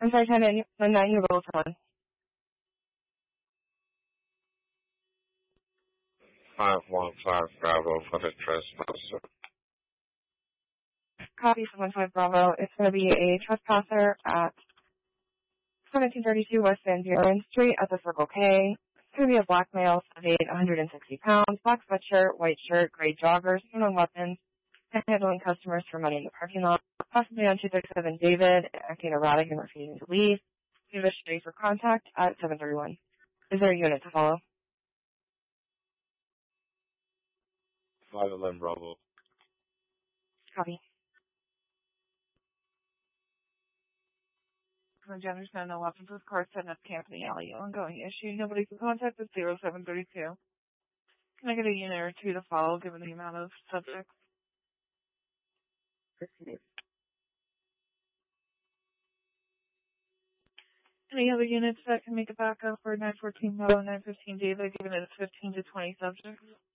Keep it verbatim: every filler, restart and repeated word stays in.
I'm sorry, ten nine, nine, you're both on. five one five Bravo for the trespasser. Copy seven five Bravo. It's going to be a trespasser at seventeen thirty-two West Van Buren Street at the Circle K. It's going to be a black male, five eight, one hundred sixty pounds, black sweatshirt, white shirt, gray joggers, no weapons, and handling customers for money in the parking lot. Possibly on two thirty-seven David, acting erratic and refusing to leave. Give us straight for contact at seven thirty-one. Is there a unit to follow? five eleven Bravo. Copy. From Jenner's man, no weapons with car setting up camp in the alley. Ongoing issue. Nobody can contact at zero seven thirty-two. Can I get a unit or two to follow given the amount of subjects? Any other units that can make a backup for nine fourteen Mo, nine fifteen David, given it's fifteen to twenty subjects?